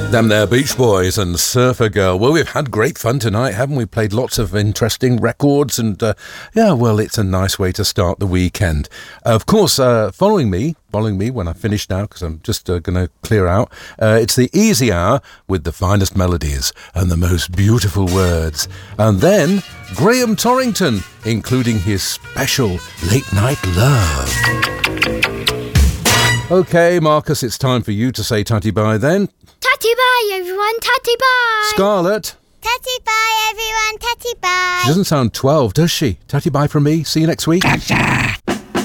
Them there Beach Boys and Surfer Girl. Well, we've had great fun tonight, haven't we? Played lots of interesting records and, it's a nice way to start the weekend. Of course, following me when I finish now, because I'm just going to clear out, it's the Easy Hour with the finest melodies and the most beautiful words. And then Graham Torrington, including his special Late Night Love. Okay, Marcus, it's time for you to say tatty bye then. Tatty bye, everyone. Tatty bye. Scarlett. Tatty bye, everyone. Tatty bye. She doesn't sound 12, does she? Tatty bye from me. See you next week. Gotcha.